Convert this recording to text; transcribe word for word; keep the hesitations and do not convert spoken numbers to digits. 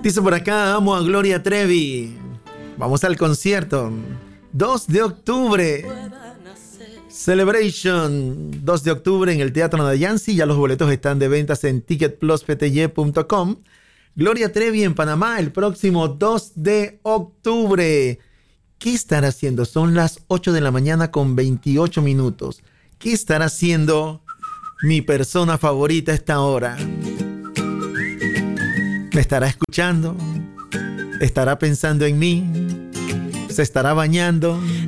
Dice por acá, amo a Gloria Trevi. Vamos al concierto. dos de octubre. Celebration. dos de octubre en el Teatro Nayansi. Ya los boletos están de ventas en ticket plus p t y punto com. Gloria Trevi en Panamá el próximo dos de octubre. ¿Qué estará haciendo? Son las ocho de la mañana con veintiocho minutos. ¿Qué estará haciendo mi persona favorita a esta hora? ¿Me estará escuchando? ¿Estará pensando en mí? ¿Se estará bañando?